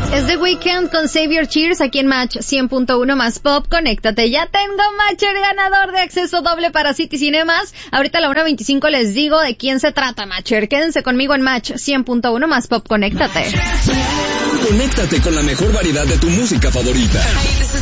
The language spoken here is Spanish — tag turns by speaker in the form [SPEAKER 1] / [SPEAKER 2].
[SPEAKER 1] Es The Weeknd con Save Your Tears aquí en Match 100.1 más Pop. Conéctate. Ya tengo Matcher ganador de acceso doble para City Cinemas. Ahorita a la 1:25 les digo de quién se trata, Matcher. Quédense conmigo en Match 100.1 más Pop. Conéctate.
[SPEAKER 2] Conéctate con la mejor variedad de tu música favorita.